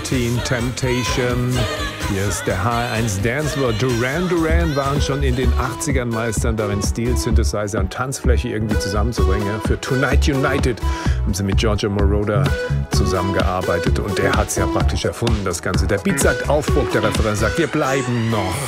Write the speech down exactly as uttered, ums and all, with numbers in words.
neunzehn Temptation. Hier ist der H R eins Dance World. Duran Duran waren schon in den achtzigern Meistern darin, Steel, Synthesizer und Tanzfläche irgendwie zusammenzubringen. Für Tonight United haben sie mit Giorgio Moroder zusammengearbeitet und der hat es ja praktisch erfunden, das Ganze. Der Beat sagt Aufbruch, der Referent sagt, wir bleiben noch.